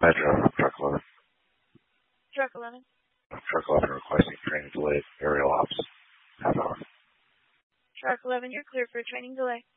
Metro, Truck 11. Truck 11. Truck 11 requesting training delayed. Aerial ops. Half hour. Truck 11, you're clear for a training delay.